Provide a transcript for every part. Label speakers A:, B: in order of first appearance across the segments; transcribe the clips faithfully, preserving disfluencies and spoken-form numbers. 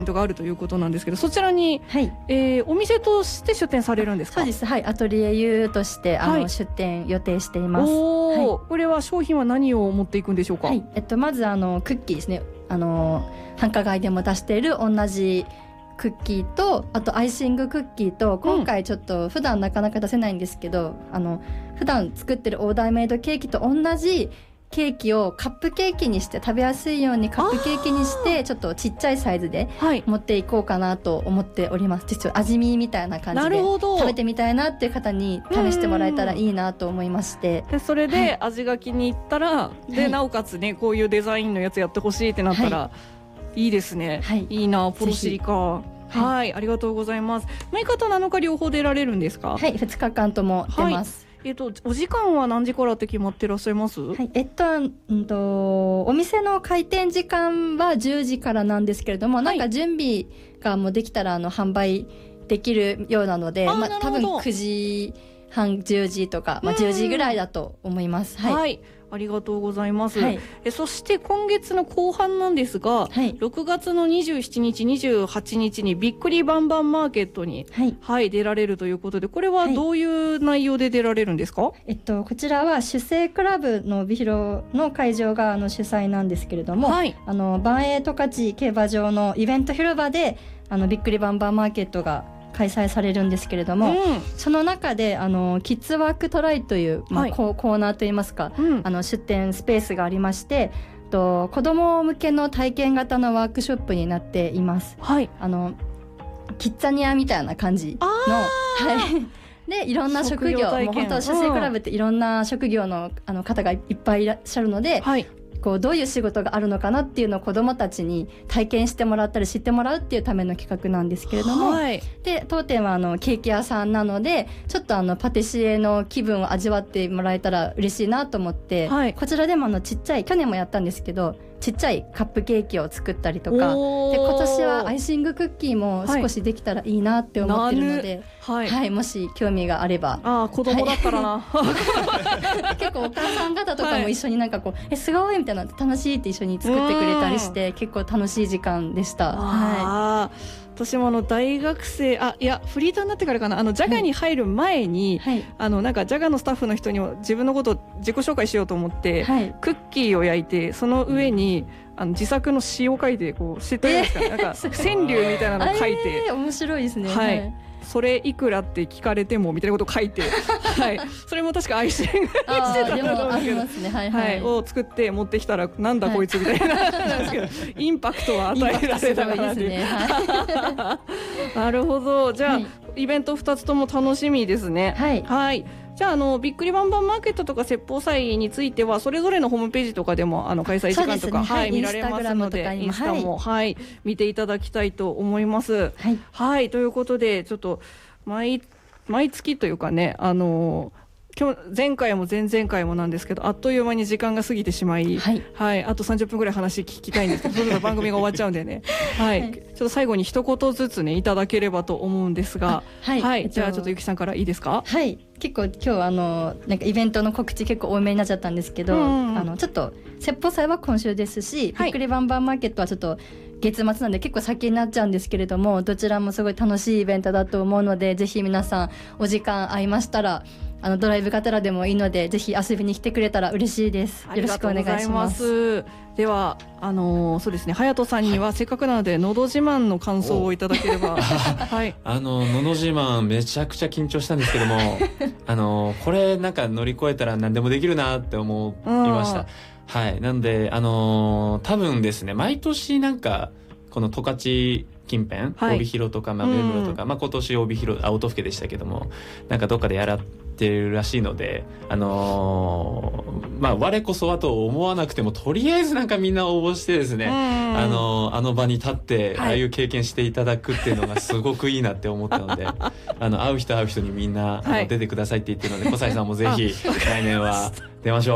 A: があるということなんですけど、そちらに、
B: はい、
A: えー、お店として出店されるんですか？
B: そうです、はい、アトリエ ユー としてあの、はい、出店予定しています。
A: おー、はい、これは商品は何を持っていくんでしょうか？
B: はい、えっと、まずあのクッキーですね。あの繁華街でも出している同じクッキーと、あとアイシングクッキーと、今回ちょっと普段なかなか出せないんですけど、うん、あの普段作ってるオーダーメイドケーキと同じケーキをカップケーキにして食べやすいようにカップケーキにしてちょっとちっちゃいサイズで持っていこうかなと思っております。実は味見みたいな感じで食べてみたいなっていう方に試してもらえたらいいなと思いまして、
A: でそれで味が気に入ったら、はい、でなおかつねこういうデザインのやつやってほしいってなったら、はい、いいですね、はい、いいなポロシリか。はい、はい、ありがとうございます。むいかとなのか両方出られるんですか？
B: はい、ふつかかんとも出ます。
A: はい、えっと、お時間は何時からって決まってらっしゃいます？
B: はい、えっと、うんと、お店の開店時間はじゅうじからなんですけれども、はい、なんか準備がもうできたらあの販売できるようなので、まあ、多分くじはんじゅうじとか、まあ、じゅうじぐらいだと思います。はい、はい、
A: ありがとうございます。はい、えそして今月の後半なんですが、はい、ろくがつのにじゅうしちにちにじゅうはちにちにびっくりバンバンマーケットに、はいはい、出られるということで、これはどういう内容で出られるんですか？はい、
B: えっと、こちらは主催クラブの帯広の会場があの主催なんですけれども、はい、あの万栄十勝競馬場のイベント広場であのびっくりバンバンマーケットが開催されるんですけれども、うん、その中であのキッズワークトライという、まあはい、コーナーといいますか、うん、あの出店スペースがありまして、と子ども向けの体験型のワークショップになっています。はい、あのキッザニアみたいな感じの、はい、でいろんな職業、もう本当主催クラブっていろんな職業の、あの方がいっぱいいらっしゃるので、はい、こうどういう仕事があるのかなっていうのを子どもたちに体験してもらったり知ってもらうっていうための企画なんですけれども、はい、で当店はあのケーキ屋さんなのでちょっとあのパティシエの気分を味わってもらえたら嬉しいなと思って、はい、こちらでもあのちっちゃい、去年もやったんですけどちっちゃいカップケーキを作ったりとかで、今年はアイシングクッキーも少しできたらいいなって思ってるので、はいはい、もし興味があれば。
A: あ子供だったらな、
B: はい、結構お母さん方とかも一緒になんかこう、はい、えすごいみたいな、楽しいって一緒に作ってくれたりして結構楽しい時間でした。
A: はい、私もあの大学生、あいやフリーターになってからかな、あのジャガに入る前に、はい、あのなんかジャガのスタッフの人にも自分のことを自己紹介しようと思って、はい、クッキーを焼いてその上にあの自作の詩を書いて、こう知ってるんですか、ね、なんか川柳みたいなのを書いて、
B: えー、面白いですね。
A: はい、はい、それいくらって聞かれてもみたいなことを書いて、はい、それも確かアイシングしてたんだと思うけど、ね、はいはいはい、を作って持ってきたらなんだこいつみたいな、はい、なんですけどインパクトは与えられたかなっていう、ね、はい、なるほど。じゃあ、はい、イベントふたつとも楽しみですね。はい、はい、じゃあ、あのびっくりバンバンマーケットとか説法祭についてはそれぞれのホームページとかでもあの開催時間とか、ね、はい、見られますのでインスタも、はい、見ていただきたいと思います。はい、はい、ということでちょっと毎, 毎月というかね、あの今日前回も前々回もなんですけどあっという間に時間が過ぎてしまい、はいはい、あとさんじゅっぷんぐらい話聞きたいんですけどそろそろ番組が終わっちゃうんでね、はい、はい、ちょっと最後に一言ずつねいただければと思うんですが、はい、はい、じゃあちょっとゆきさんからいいですか？
B: はい、結構今日あのなんかイベントの告知結構多めになっちゃったんですけど、うんうん、あのちょっと説法祭は今週ですし、はい、びっくりバンバンマーケットはちょっと月末なんで結構先になっちゃうんですけれども、どちらもすごい楽しいイベントだと思うので、ぜひ皆さんお時間合いましたらあのドライブがてらでもいいのでぜひ遊びに来てくれたら嬉しいです。よろしくお願いします。
A: ではあのー、そうですね、隼人さんにはせっかくなので、はい、のど自慢の感想をいただければ。はい、あ
C: ののど自慢めちゃくちゃ緊張したんですけどもあのー、これなんか乗り越えたら何でもできるなって思いました。はい、なのであのー、多分ですね毎年なんかこの十勝近辺、はい、帯広とか、まあ、目黒とか、うん、まあ、今年帯広あ音更でしたけどもなんかどっかでやらってるらしいので、あのー、まあ我こそはと思わなくてもとりあえずなんかみんな応募してですね、あのー、あの場に立って、はい、ああいう経験していただくっていうのがすごくいいなって思ったのであの会う人会う人にみんな、はい、あの出てくださいって言ってるので小西さんもぜひ来年は出ましょう。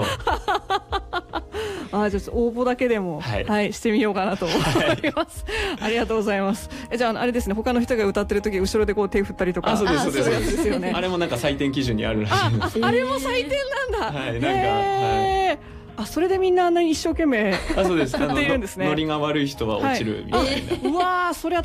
A: あ、じゃあ応募だけでも、はい、はい、してみようかなと思います、はい、ありがとうございます。えじゃああれですね、他の人が歌ってる時後ろでこう手振ったりとか。
C: あ、そうですそうですそうです
A: ですよね。
C: あれもなんか採点基準にあるらしい。
A: あ、あれも採点なんだ。
C: はい、なんか、はい、
A: あ、それでみんなあんなに一生懸命
C: あ、そうです。
A: やっているんですね。
C: ノリが悪い人は落ちるみたいな。
A: うわー、それは